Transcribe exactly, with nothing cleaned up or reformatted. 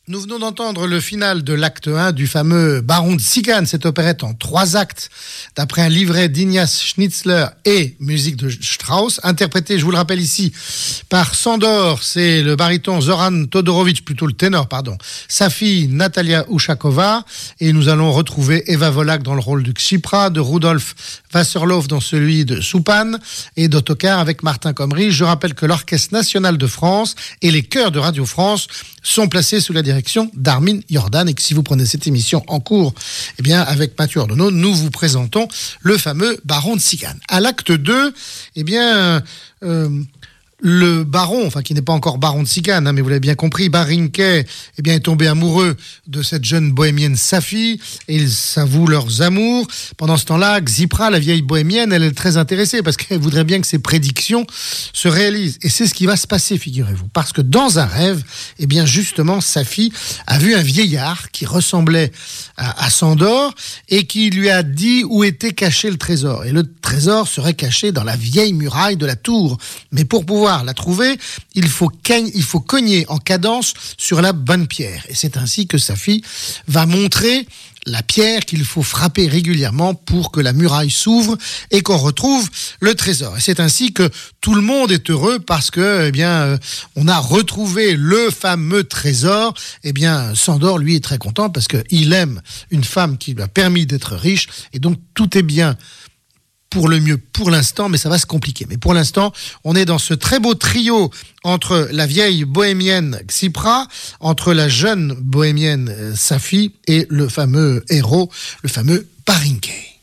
Nous venons d'entendre le final de l'acte un du fameux Baron de Sican, cette opérette en trois actes, d'après un livret d'Ignaz Schnitzler et musique de Strauss, interprété, je vous le rappelle ici, par Sandor, c'est le baryton Zoran Todorovic, plutôt le ténor, pardon, sa fille Natalia Ushakova, et nous allons retrouver Eva Volak dans le rôle du Ksipra, de Rudolf Wasserloff dans celui de Soupan, et d'Ottokar avec Martin Comrie. Je rappelle que l'Orchestre National de France et les chœurs de Radio France sont placés sous la direction d'Armin Jordan, et que si vous prenez cette émission en cours, eh bien, avec Mathieu Ordonneau, nous vous présentons le fameux Baron de Sican. À l'acte deux, eh bien, euh, le baron, enfin qui n'est pas encore baron de Sican, hein, mais vous l'avez bien compris, Barinquet, eh bien, est tombé amoureux de cette jeune bohémienne Safi, et ils s'avouent leurs amours. Pendant ce temps-là, Ksipra, la vieille bohémienne, elle est très intéressée parce qu'elle voudrait bien que ses prédictions se réalisent. Et c'est ce qui va se passer, figurez-vous, parce que dans un rêve, eh bien, justement, Safi a vu un vieillard qui ressemblait à, à Sandor et qui lui a dit où était caché le trésor. Et le trésor serait caché dans la vieille muraille de la tour. Mais pour pouvoir la trouver, il faut, cagn- il faut cogner en cadence sur la bonne pierre. Et c'est ainsi que Safi va montrer la pierre qu'il faut frapper régulièrement pour que la muraille s'ouvre et qu'on retrouve le trésor. Et c'est ainsi que tout le monde est heureux parce que, eh bien, euh, on a retrouvé le fameux trésor. Eh bien, Sandor, lui, est très content parce qu'il aime une femme qui lui a permis d'être riche, et donc tout est bien pour le mieux pour l'instant, mais ça va se compliquer. Mais pour l'instant, on est dans ce très beau trio entre la vieille bohémienne Ksipra, entre la jeune bohémienne Safi et le fameux héros, le fameux Barinquet.